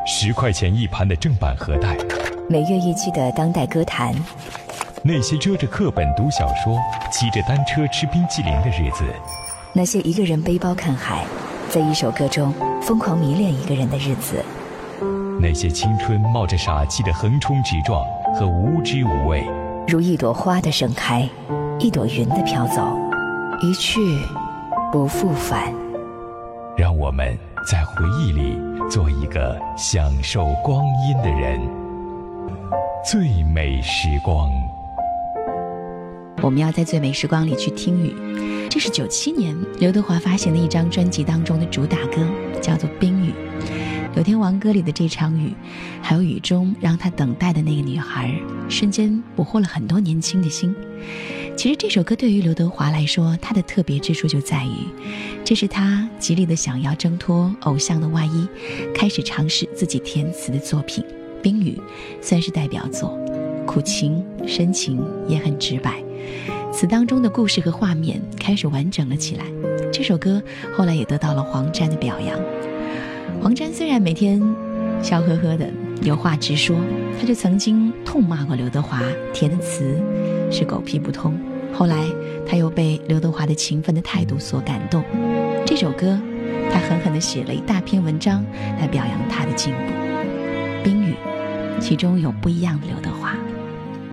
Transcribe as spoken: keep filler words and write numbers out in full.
十块钱一盘的正版盒带， 每月一期的当代歌坛， 那些遮着课本读小说、骑着单车吃冰淇淋的日子， 那些一个人背包看海，在一首歌中疯狂迷恋一个人的日子， 那些青春冒着傻气的横冲直撞和无知无畏， 如一朵花的盛开，一朵云的飘走，一去不复返。 让我们在回忆里做一个享受光阴的人。最美时光， 我们要在最美时光里去听雨。这是九七年刘德华发行的一张专辑当中的主打歌，叫做《冰雨》。有天王歌里的这场雨，还有雨中让他等待的那个女孩，瞬间捕获了很多年轻的心。其实这首歌对于刘德华来说，它的特别之处就在于，这是他极力的想要挣脱偶像的外衣，开始尝试自己填词的作品。冰雨算是代表作，苦情深情也很直白，词当中的故事和画面开始完整了起来。这首歌后来也得到了黄沾的表扬。黄沾虽然每天笑呵呵的有话直说，他就曾经痛骂过刘德华填的词是狗屁不通，后来他又被刘德华的勤奋的态度所感动，这首歌他狠狠地写了一大篇文章来表扬他的进步。冰雨其中有不一样的刘德华。